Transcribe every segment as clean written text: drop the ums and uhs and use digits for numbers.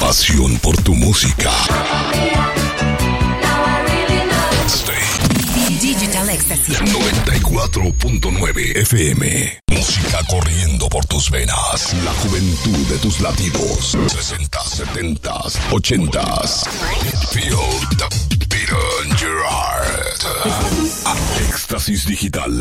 Pasión por tu música. Digital Ecstasy 94.9 FM. Música corriendo por tus venas. La juventud de tus latidos. 60s, 70s, 80s. Feel the beat on your heart. Éxtasis Digital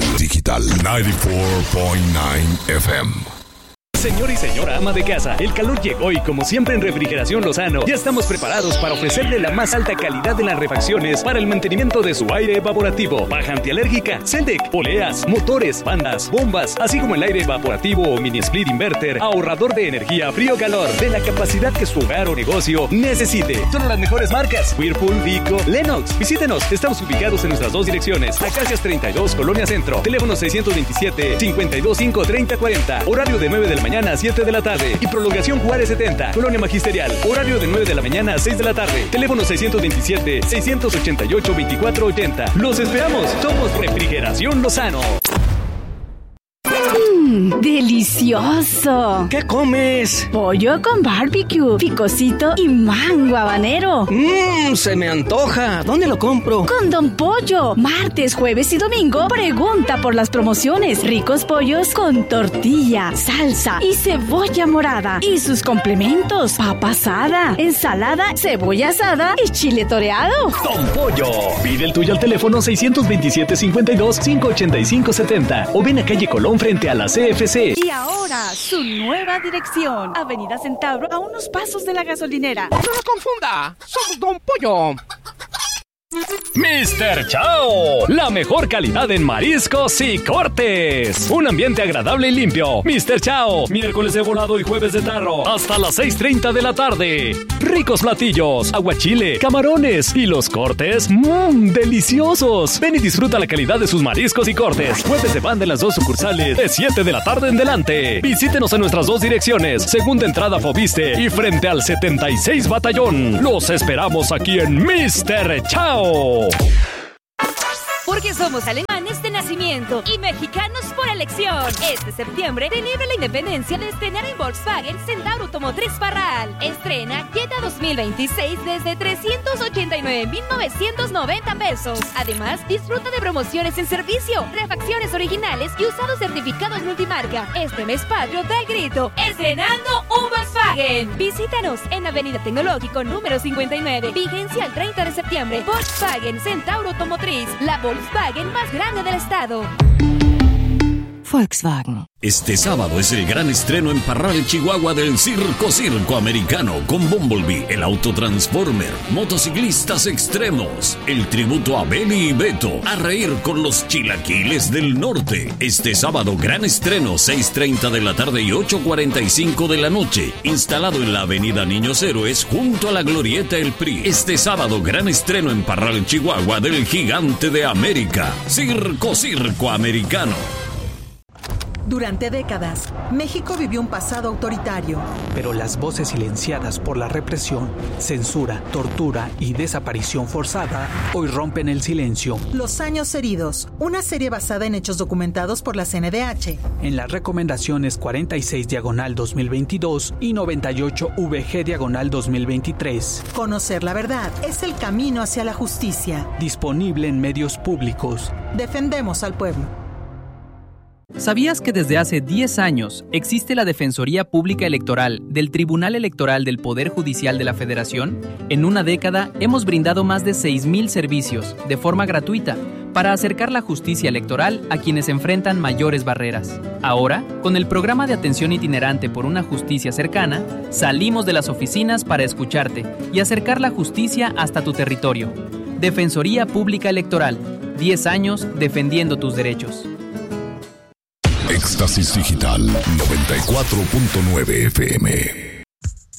94.9 FM. Señor y señora ama de casa, el calor llegó y como siempre en Refrigeración Lozano, ya estamos preparados para ofrecerle la más alta calidad en las refacciones para el mantenimiento de su aire evaporativo, paja antialérgica, Celdec, poleas, motores, bandas, bombas, así como el aire evaporativo o mini split inverter, ahorrador de energía frío-calor, de la capacidad que su hogar o negocio necesite. Son las mejores marcas, Whirlpool, Vico, Lennox. Visítenos, estamos ubicados en nuestras dos direcciones, Acacias 32, Colonia Centro, teléfono 627-525-3040, horario de 9 de la mañana a 7 de la tarde y prolongación Juárez 70, Colonia Magisterial, horario de 9 de la mañana a 6 de la tarde, teléfono 627-688-2480. Los esperamos, somos Refrigeración Lozano. ¡Delicioso! ¿Qué comes? Pollo con barbecue, picosito y mango habanero. Se me antoja. ¿Dónde lo compro? Con Don Pollo. Martes, jueves y domingo, pregunta por las promociones. Ricos pollos con tortilla, salsa y cebolla morada. Y sus complementos: papa asada, ensalada, cebolla asada y chile toreado. Don Pollo. Pide el tuyo al teléfono 627-52-585-70 o ven a calle Colón frente a la CFC. Y ahora, su nueva dirección. Avenida Centauro, a unos pasos de la gasolinera. ¡No lo confunda! ¡Somos Don Pollo! Mr. Chao, la mejor calidad en mariscos y cortes. Un ambiente agradable y limpio. Mr. Chao, miércoles de volado y jueves de tarro, hasta las 6:30 de la tarde. Ricos platillos, aguachile, camarones y los cortes, deliciosos. Ven y disfruta la calidad de sus mariscos y cortes. Jueves de banda en las dos sucursales, de 7 de la tarde en delante. Visítenos en nuestras dos direcciones, segunda entrada Fobiste y frente al 76 Batallón. Los esperamos aquí en Mr. Chao. Porque somos alemanes de nacimiento y mexicanos por elección. Este septiembre celebra la independencia de estrenar en Volkswagen Centauro Automotriz Parral. Estrena Jetta 2026 desde 389,990 pesos. Además, disfruta de promociones en servicio, refacciones originales y usados certificados multimarca. Este mes patrio da el grito: ¡estrenando un Volkswagen! Visítanos en Avenida Tecnológico número 59. Vigencia el 30 de septiembre. Volkswagen Centauro Automotriz, la Volkswagen más grande del estado. Volkswagen. Este sábado es el gran estreno en Parral, Chihuahua del Circo Americano con Bumblebee, el autotransformer, motociclistas extremos, el tributo a Beli y Beto, a reír con los chilaquiles del norte. Este sábado gran estreno, 6:30 de la tarde y 8:45 de la noche, instalado en la avenida Niños Héroes junto a la glorieta El PRI. Este sábado gran estreno en Parral, Chihuahua del Gigante de América, Circo Americano. Durante décadas, México vivió un pasado autoritario. Pero las voces silenciadas por la represión, censura, tortura y desaparición forzada hoy rompen el silencio. Los años heridos, una serie basada en hechos documentados por la CNDH. En las recomendaciones 46/2022 y 98VG/2023. Conocer la verdad es el camino hacia la justicia. Disponible en medios públicos. Defendemos al pueblo. ¿Sabías que desde hace 10 años existe la Defensoría Pública Electoral del Tribunal Electoral del Poder Judicial de la Federación? En una década hemos brindado más de 6,000 servicios de forma gratuita para acercar la justicia electoral a quienes enfrentan mayores barreras. Ahora, con el programa de atención itinerante por una justicia cercana, salimos de las oficinas para escucharte y acercar la justicia hasta tu territorio. Defensoría Pública Electoral, 10 años defendiendo tus derechos. Éxtasis Digital 94.9 FM.